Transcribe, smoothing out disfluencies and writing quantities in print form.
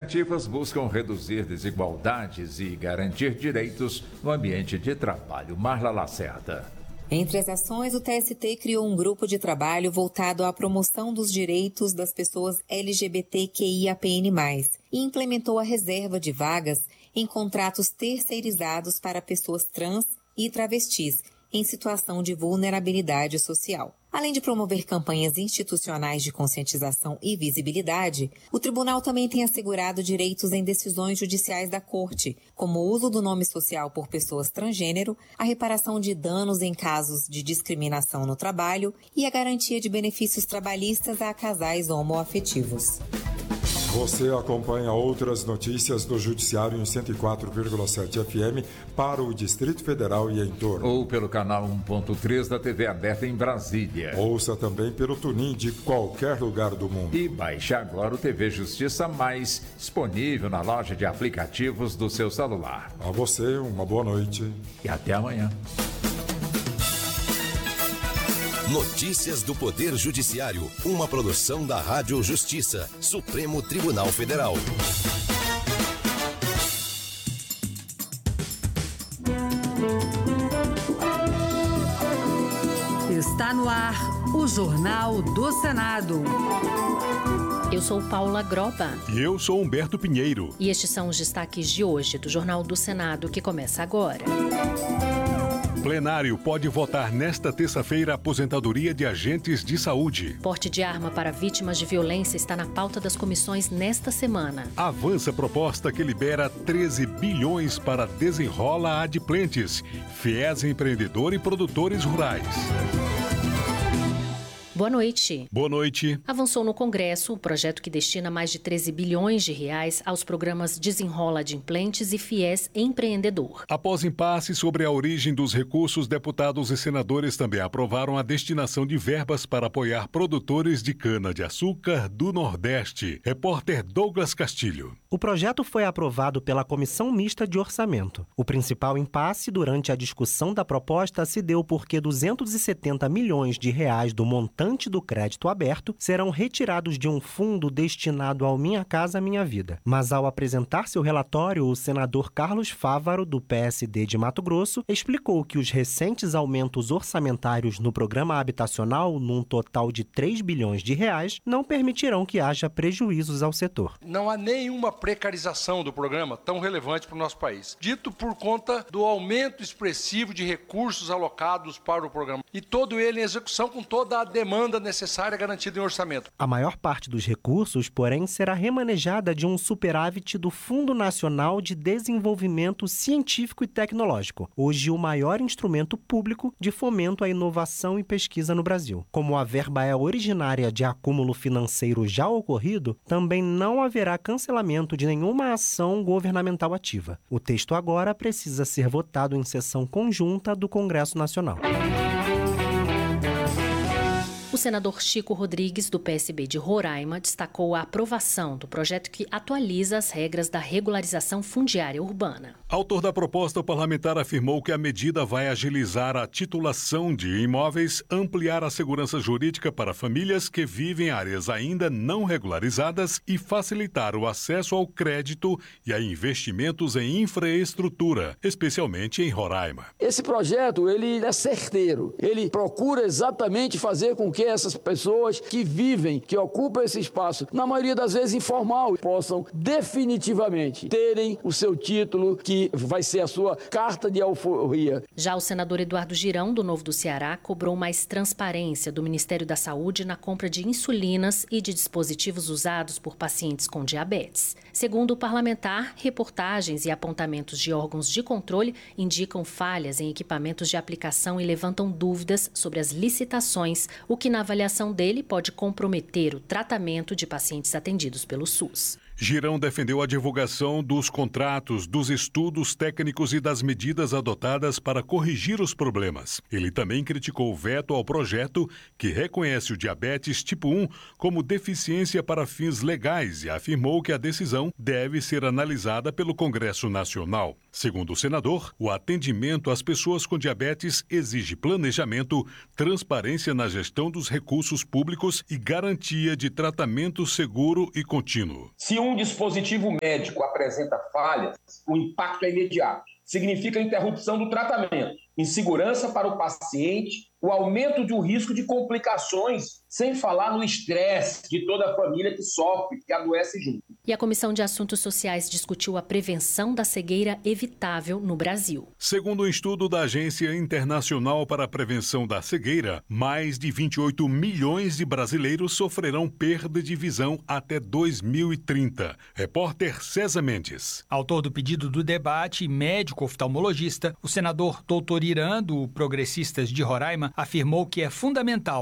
iniciativas buscam reduzir desigualdades e garantir direitos no ambiente de trabalho. Marla Lacerda. Entre as ações, o TST criou um grupo de trabalho voltado à promoção dos direitos das pessoas LGBTQIAPN+, e implementou a reserva de vagas em contratos terceirizados para pessoas trans e travestis em situação de vulnerabilidade social. Além de promover campanhas institucionais de conscientização e visibilidade, o tribunal também tem assegurado direitos em decisões judiciais da Corte, como o uso do nome social por pessoas transgênero, a reparação de danos em casos de discriminação no trabalho e a garantia de benefícios trabalhistas a casais homoafetivos. Você acompanha outras notícias do Judiciário em 104,7 FM para o Distrito Federal e em torno. Ou pelo canal 1.3 da TV aberta em Brasília. Ouça também pelo TuneIn de qualquer lugar do mundo. E baixe agora o TV Justiça Mais, disponível na loja de aplicativos do seu celular. A você, uma boa noite. E até amanhã. Notícias do Poder Judiciário, uma produção da Rádio Justiça, Supremo Tribunal Federal. Está no ar o Jornal do Senado. Eu sou Paula Groba. E eu sou Humberto Pinheiro. E estes são os destaques de hoje do Jornal do Senado, que começa agora. Plenário pode votar nesta terça-feira a aposentadoria de agentes de saúde. Porte de arma para vítimas de violência está na pauta das comissões nesta semana. Avança proposta que libera 13 bilhões para Desenrola Adimplentes, FIES Empreendedor e Produtores Rurais. Boa noite. Boa noite. Avançou no Congresso o projeto que destina mais de 13 bilhões de reais aos programas Desenrola Adimplentes e FIES Empreendedor. Após impasse sobre a origem dos recursos, deputados e senadores também aprovaram a destinação de verbas para apoiar produtores de cana-de-açúcar do Nordeste. Repórter Douglas Castilho. O projeto foi aprovado pela Comissão Mista de Orçamento. O principal impasse durante a discussão da proposta se deu porque 270 milhões de reais do montante do crédito aberto serão retirados de um fundo destinado ao Minha Casa Minha Vida. Mas ao apresentar seu relatório, o senador Carlos Fávaro, do PSD de Mato Grosso, explicou que os recentes aumentos orçamentários no programa habitacional, num total de 3 bilhões de reais, não permitirão que haja prejuízos ao setor. Não há nenhuma precarização do programa tão relevante para o nosso país, dito por conta do aumento expressivo de recursos alocados para o programa e todo ele em execução com toda a demanda necessária garantida em orçamento. A maior parte dos recursos, porém, será remanejada de um superávit do Fundo Nacional de Desenvolvimento Científico e Tecnológico, hoje o maior instrumento público de fomento à inovação e pesquisa no Brasil. Como a verba é originária de acúmulo financeiro já ocorrido, também não haverá cancelamento de nenhuma ação governamental ativa. O texto agora precisa ser votado em sessão conjunta do Congresso Nacional. O senador Chico Rodrigues, do PSB de Roraima, destacou a aprovação do projeto que atualiza as regras da regularização fundiária urbana. Autor da proposta, o parlamentar afirmou que a medida vai agilizar a titulação de imóveis, ampliar a segurança jurídica para famílias que vivem em áreas ainda não regularizadas e facilitar o acesso ao crédito e a investimentos em infraestrutura, especialmente em Roraima. Esse projeto, ele é certeiro. Ele procura exatamente fazer com que essas pessoas que vivem, que ocupam esse espaço, na maioria das vezes informal, possam definitivamente terem o seu título, que vai ser a sua carta de alforria. Já o senador Eduardo Girão, do Novo do Ceará, cobrou mais transparência do Ministério da Saúde na compra de insulinas e de dispositivos usados por pacientes com diabetes. Segundo o parlamentar, reportagens e apontamentos de órgãos de controle indicam falhas em equipamentos de aplicação e levantam dúvidas sobre as licitações, o que na avaliação dele pode comprometer o tratamento de pacientes atendidos pelo SUS. Girão defendeu a divulgação dos contratos, dos estudos técnicos e das medidas adotadas para corrigir os problemas. Ele também criticou o veto ao projeto que reconhece o diabetes tipo 1 como deficiência para fins legais e afirmou que a decisão deve ser analisada pelo Congresso Nacional. Segundo o senador, o atendimento às pessoas com diabetes exige planejamento, transparência na gestão dos recursos públicos e garantia de tratamento seguro e contínuo. Se um Quando um dispositivo médico apresenta falhas, o impacto é imediato. Significa a interrupção do tratamento, insegurança para o paciente, o aumento do risco de complicações, sem falar no estresse de toda a família que sofre, que adoece junto. E a Comissão de Assuntos Sociais discutiu a prevenção da cegueira evitável no Brasil. Segundo um estudo da Agência Internacional para a Prevenção da Cegueira, mais de 28 milhões de brasileiros sofrerão perda de visão até 2030. Repórter César Mendes. Autor do pedido do debate, médico oftalmologista, o senador Doutor Irã, do Progressistas de Roraima, afirmou que é fundamental